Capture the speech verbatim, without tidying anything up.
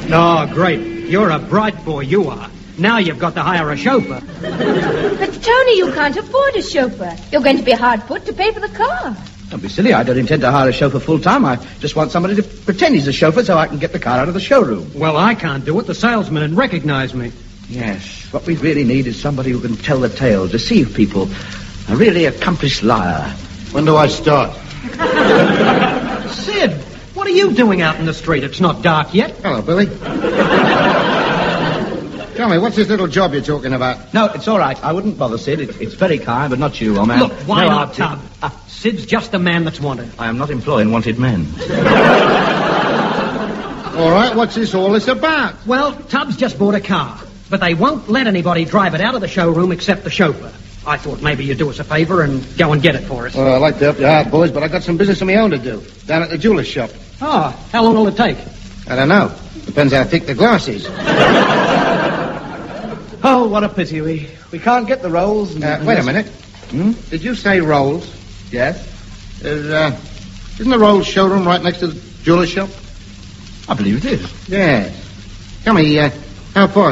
Oh, great. You're a bright boy, you are. Now you've got to hire a chauffeur. But, Tony, you can't afford a chauffeur. You're going to be hard put to pay for the car. Don't be silly. I don't intend to hire a chauffeur full-time. I just want somebody to pretend he's a chauffeur so I can get the car out of the showroom. Well, I can't do it. The salesman would recognize me. Yes. What we really need is somebody who can tell the tale, deceive people. A really accomplished liar. When do I start? Sid, what are you doing out in the street? It's not dark yet. Hello, Billy. Tell me, what's this little job you're talking about? No, it's all right. I wouldn't bother, Sid. It, it's very kind, but not you, old man. Look, why no, not, I'll- Tub? Uh, Sid's just the man that's wanted. I am not employing wanted men. All right, what's this all this about? Well, Tubbs just bought a car, but they won't let anybody drive it out of the showroom except the chauffeur. I thought maybe you'd do us a favor and go and get it for us. Well, I'd like to help you out, boys, but I got some business of my own to do. Down at the jeweler's shop. Oh, how long will it take? I don't know. Depends how thick the glass is. Oh, what a pity. We we can't get the rolls. And, Uh, wait a minute. Hmm? Did you say Rolls? Yes? Is, uh, isn't the Rolls showroom right next to the jeweler's shop? I believe it is. Yes. Tell me, uh, how far